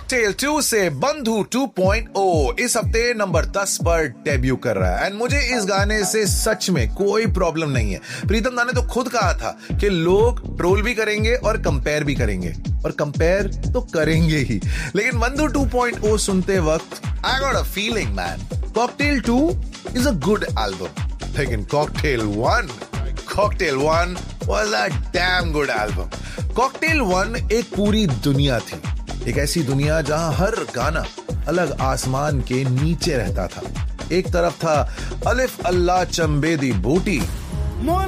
Cocktail 2 से बंधु 2.0 इस हफ्ते नंबर 10 पर डेब्यू कर रहा है एंड मुझे इस गाने से सच में कोई प्रॉब्लम नहीं है। प्रीतम दा ने तो खुद कहा था कि लोग ट्रोल भी करेंगे और कंपेयर भी करेंगे, और कंपेयर तो करेंगे ही, लेकिन बंधु 2.0 सुनते वक्त I got a feeling man, cocktail 2 is a good album, लेकिन cocktail 1 was a damn good album. Cocktail 1 एक पूरी दुनिया थी, एक ऐसी दुनिया जहां हर गाना अलग आसमान के नीचे रहता था। एक तरफ था अलिफ अल्लाह चंबेदी बूटी,